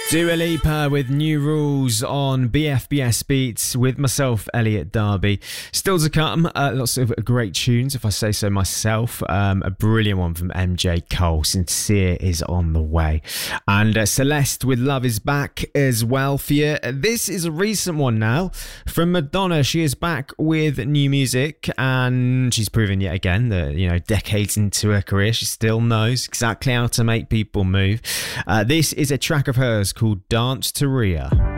Dua Lipa with New Rules on BFBS Beats with myself, Elliot Darby. Still to come, lots of great tunes, if I say so myself. A brilliant one from MJ Cole, Sincere is on the way. And Celeste with Love Is Back as well for you. This is a recent one now from Madonna. She is back with new music and she's proven yet again that, you know, decades into her career, she still knows exactly how to make people move. This is a track of hers called Dance to Rhea.